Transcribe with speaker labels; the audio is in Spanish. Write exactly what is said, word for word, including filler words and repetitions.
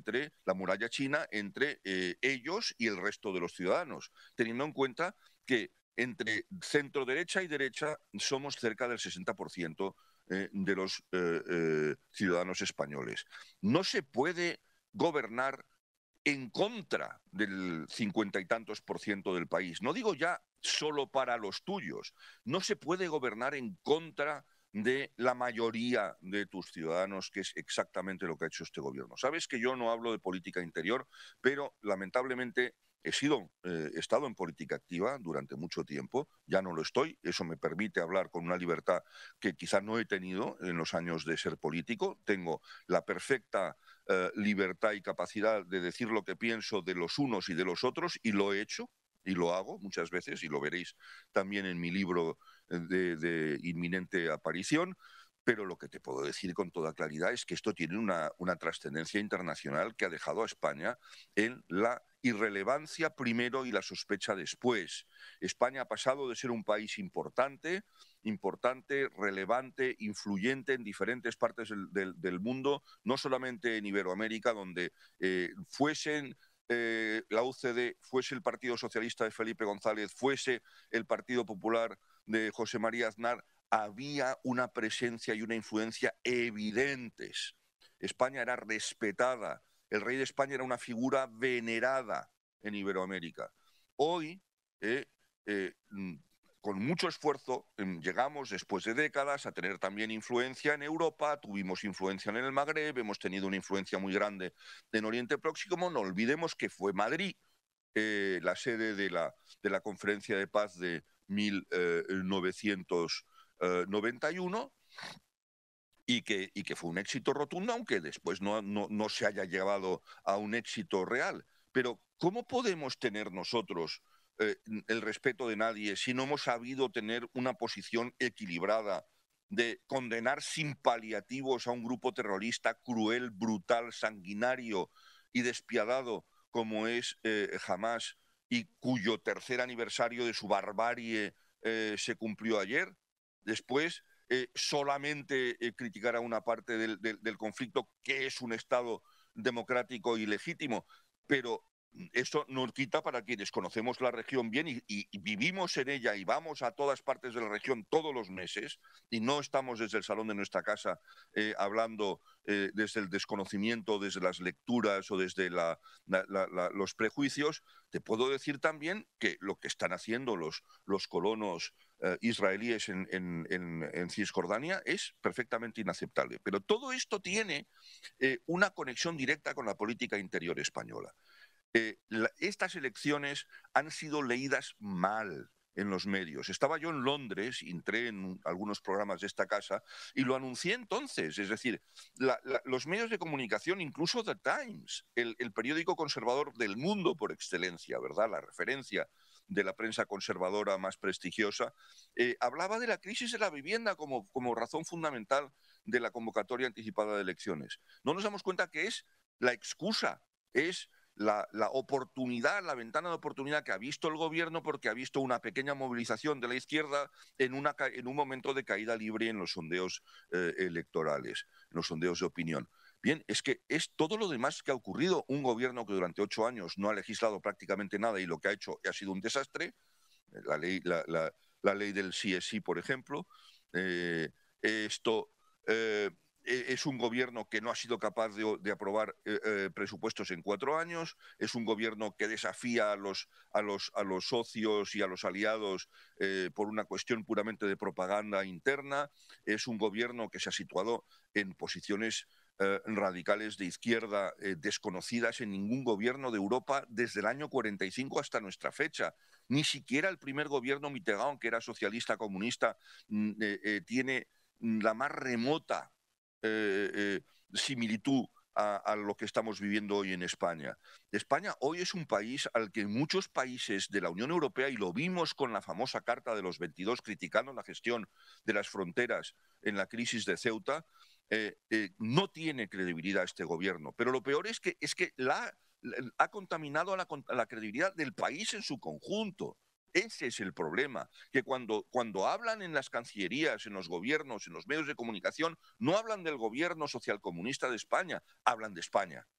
Speaker 1: entre la muralla china, entre eh, ellos y el resto de los ciudadanos, teniendo en cuenta que entre centro derecha y derecha somos cerca del sesenta por ciento eh, de los eh, eh, ciudadanos españoles. No se puede gobernar en contra del cincuenta y tantos por ciento del país. No digo ya solo para los tuyos. No se puede gobernar en contra de la mayoría de tus ciudadanos, que es exactamente lo que ha hecho este gobierno. Sabes que yo no hablo de política interior, pero lamentablemente he sido, eh, he estado en política activa durante mucho tiempo, ya no lo estoy, eso me permite hablar con una libertad que quizá no he tenido en los años de ser político. Tengo la perfecta eh, libertad y capacidad de decir lo que pienso de los unos y de los otros, y lo he hecho. Y lo hago muchas veces, y lo veréis también en mi libro de, de inminente aparición, pero lo que te puedo decir con toda claridad es que esto tiene una, una trascendencia internacional que ha dejado a España en la irrelevancia primero y la sospecha después. España ha pasado de ser un país importante, importante, relevante, influyente en diferentes partes del, del, del mundo, no solamente en Iberoamérica, donde eh, fuesen Eh, la U C D, fuese el Partido Socialista de Felipe González, fuese el Partido Popular de José María Aznar, había una presencia y una influencia evidentes. España era respetada, el rey de España era una figura venerada en Iberoamérica. Hoy, eh, eh, con mucho esfuerzo, llegamos después de décadas a tener también influencia en Europa, tuvimos influencia en el Magreb, hemos tenido una influencia muy grande en Oriente Próximo. No olvidemos que fue Madrid eh, la sede de la, de la Conferencia de Paz de mil novecientos noventa y uno y que, y que fue un éxito rotundo, aunque después no, no, no se haya llevado a un éxito real. Pero ¿cómo podemos tener nosotros Eh, el respeto de nadie si no hemos sabido tener una posición equilibrada de condenar sin paliativos a un grupo terrorista cruel, brutal, sanguinario y despiadado como es eh, Hamás, y cuyo tercer aniversario de su barbarie eh, se cumplió ayer? Después, eh, solamente eh, criticar a una parte del, del, del conflicto, que es un Estado democrático y legítimo, pero eso nos quita, para quienes conocemos la región bien y, y, y vivimos en ella y vamos a todas partes de la región todos los meses, y no estamos desde el salón de nuestra casa eh, hablando eh, desde el desconocimiento, desde las lecturas o desde la, la, la, la, los prejuicios. Te puedo decir también que lo que están haciendo los, los colonos eh, israelíes en, en, en, en Cisjordania es perfectamente inaceptable. Pero todo esto tiene eh, una conexión directa con la política interior española. Eh, la, estas elecciones han sido leídas mal en los medios. Estaba yo en Londres, entré en algunos programas de esta casa y lo anuncié entonces. Es decir, la, la, los medios de comunicación, incluso The Times, el, el periódico conservador del mundo por excelencia, ¿verdad?, la referencia de la prensa conservadora más prestigiosa, eh, hablaba de la crisis de la vivienda como, como razón fundamental de la convocatoria anticipada de elecciones. No nos damos cuenta que es la excusa, es La, la oportunidad, la ventana de oportunidad que ha visto el gobierno, porque ha visto una pequeña movilización de la izquierda en, una, en un momento de caída libre en los sondeos eh, electorales, en los sondeos de opinión. Bien, es que es todo lo demás que ha ocurrido. Un gobierno que durante ocho años no ha legislado prácticamente nada y lo que ha hecho ha sido un desastre. La ley, la, la, la ley del sí es sí, por ejemplo. Eh, esto... Eh, Es un gobierno que no ha sido capaz de, de aprobar eh, eh, presupuestos en cuatro años, es un gobierno que desafía a los, a los, a los socios y a los aliados eh, por una cuestión puramente de propaganda interna, es un gobierno que se ha situado en posiciones eh, radicales de izquierda eh, desconocidas en ningún gobierno de Europa desde el año cuarenta y cinco hasta nuestra fecha. Ni siquiera el primer gobierno Mitterrand, que era socialista comunista, eh, eh, tiene la más remota Eh, eh, similitud a, a lo que estamos viviendo hoy en España. España hoy es un país al que muchos países de la Unión Europea, y lo vimos con la famosa Carta de los veintidós criticando la gestión de las fronteras en la crisis de Ceuta, eh, eh, no tiene credibilidad este gobierno. Pero lo peor es que, es que la, la, ha contaminado a la, a la credibilidad del país en su conjunto. Ese es el problema, que cuando, cuando hablan en las cancillerías, en los gobiernos, en los medios de comunicación, no hablan del gobierno socialcomunista de España, hablan de España.